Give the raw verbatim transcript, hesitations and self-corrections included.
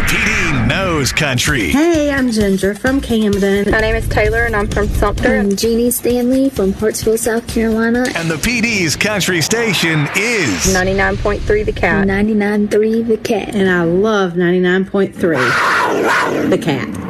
P D knows country. Hey, I'm Ginger from Camden. My name is Taylor, and I'm from Sumter. I'm Jeannie Stanley from Hartsville, South Carolina. And the P D's country station is ninety-nine point three The Cat. ninety-nine point three The Cat. And I love ninety-nine point three The Cat.